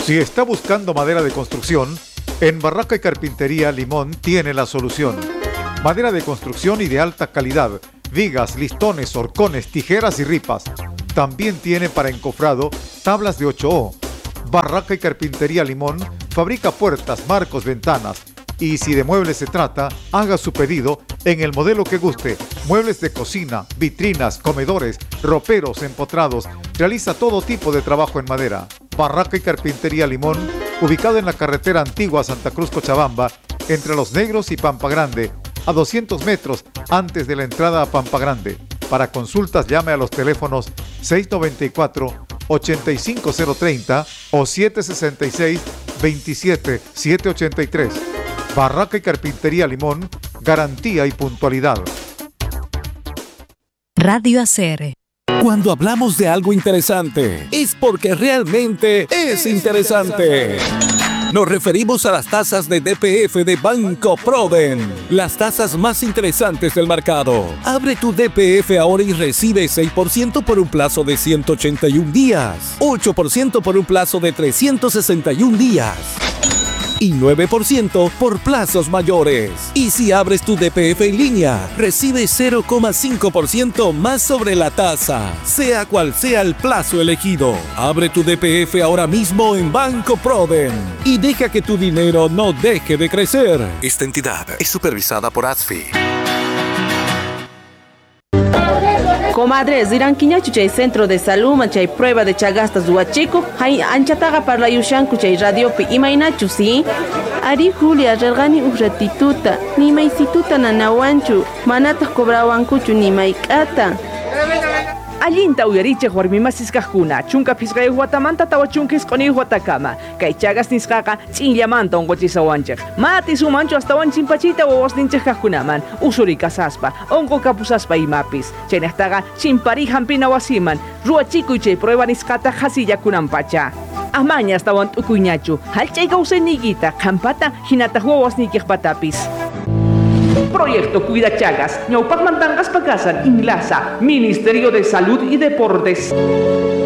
Si está buscando madera de construcción, en Barraca y Carpintería Limón tiene la solución. Madera de construcción y de alta calidad, vigas, listones, horcones, tijeras y ripas. También tiene para encofrado tablas de 8O. Barraca y Carpintería Limón fabrica puertas, marcos, ventanas. Y si de muebles se trata, haga su pedido en el modelo que guste. Muebles de cocina, vitrinas, comedores, roperos, empotrados. Realiza todo tipo de trabajo en madera. Barraca y Carpintería Limón, ubicado en la carretera antigua Santa Cruz Cochabamba, entre Los Negros y Pampa Grande, a 200 metros antes de la entrada a Pampa Grande. Para consultas llame a los teléfonos 694-85030 o 766-27783. Barraca y Carpintería Limón, garantía y puntualidad. Radio ACR. Cuando hablamos de algo interesante, es porque realmente es interesante. Nos referimos a las tasas de DPF de Banco Proden, las tasas más interesantes del mercado. Abre tu DPF ahora y recibe 6% por un plazo de 181 días, 8% por un plazo de 361 días y 9% por plazos mayores. Y si abres tu DPF en línea, recibe 0,5% más sobre la tasa, sea cual sea el plazo elegido. Abre tu DPF ahora mismo en Banco Proden y deja que tu dinero no deje de crecer. Esta entidad es supervisada por ASFI. Comadres, dirán quiñachu chay centro de salud, chay prueba de chagastas huachico, hay anchataga para la yushanku chay radiopi imainachu, ¿sí? Ari Julia, relgani ratituta, ni maisituta nanawanchu, manatas cobrawankuchu ni maikata. Allinta uyariche warmimasisqakuna chunka pisqay watamanta tawa chunkis qoni watakama kay chagas nisqaqa ch'illamanta onqochisawanchik mati sumanchu astawan chimpachita wawasninchikkunaman usuri kasaspa onqo kapusaspa imapis chaynaqtaqa chimpari hampina wasiman ruachikuy chay prueba nisqata hasillakunanpacha amaña astawan t'ukuyñachu hallchay kawsayniykita qampata hinata wawasniykipatapis. Proyecto Cuida Chagas, ñawpaqmantanqas pakasan Inglasa, Ministerio de Salud y Deportes.